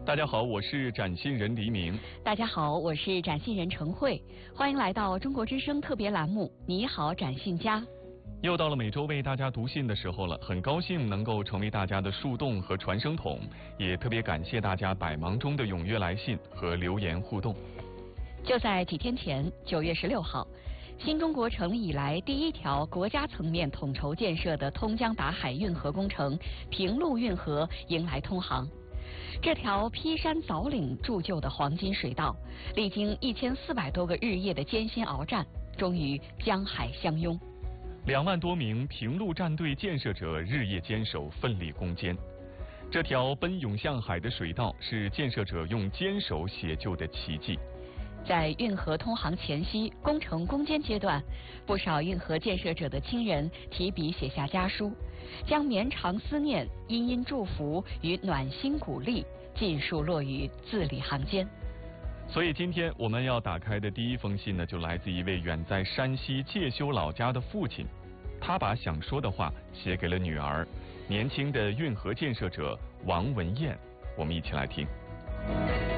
大家好，我是展信人黎明。 大家好，我是展信人陈慧，欢迎来到中国之声特别栏目《你好，展信家》。 又到了每周为大家读信的时候了，很高兴能够成为大家的树洞和传声筒，也特别感谢大家百忙中的踊跃来信和留言互动。 就在几天前，9月16号，新中国成立以来第一条国家层面统筹建设的通江达海运河工程平陆运河迎来通航。这条劈山凿岭铸就的黄金水道，历经1400多个日夜的艰辛鏖战，终于江海相拥。 2万多名平陆战队建设者日夜坚守，奋力攻坚。这条奔涌向海的水道是建设者用坚守写就的奇迹。 在运河通航前夕，工程攻坚阶段，不少运河建设者的亲人提笔写下家书，将绵长思念、殷殷祝福与暖心鼓励尽数落于字里行间。 所以今天我们要打开的第一封信呢，就来自一位远在山西介休老家的父亲，他把想说的话写给了女儿，年轻的运河建设者王文艳。我们一起来听。